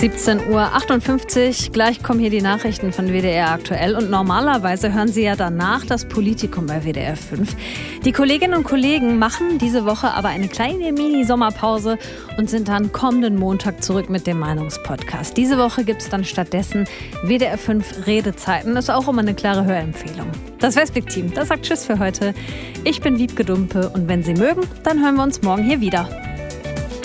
17:58 Uhr, gleich kommen hier die Nachrichten von WDR aktuell und normalerweise hören Sie ja danach das Politikum bei WDR 5. Die Kolleginnen und Kollegen machen diese Woche aber eine kleine Mini-Sommerpause und sind dann kommenden Montag zurück mit dem Meinungspodcast. Diese Woche gibt es dann stattdessen WDR 5 Redezeiten, das ist auch immer eine klare Hörempfehlung. Das Westblick-Team, das sagt Tschüss für heute. Ich bin Wiebke Dumpe und wenn Sie mögen, dann hören wir uns morgen hier wieder.